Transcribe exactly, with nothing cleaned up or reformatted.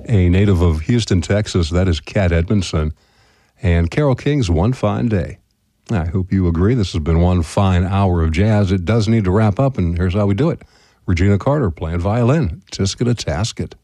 a native of Houston, Texas. That is Kat Edmondson. And Carole King's One Fine Day. I hope you agree. This has been one fine hour of jazz. It does need to wrap up, and here's how we do it. Regina Carter playing violin, Tisket a Tasket.